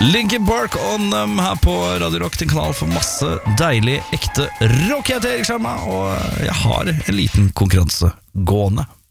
Linkin Park on them her på Radio Rock, din kanal for masse deilig, ekte rock. Jeg heter Erik Sjarma, og jeg har en liten konkurranse gående.